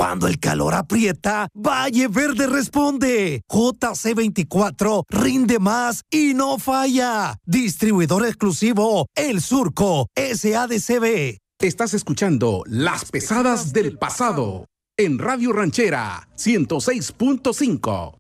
Cuando el calor aprieta, Valle Verde responde. JC24 rinde más y no falla. Distribuidor exclusivo El Surco, SADCB. Estás escuchando Las Pesadas del Pasado en Radio Ranchera 106.5.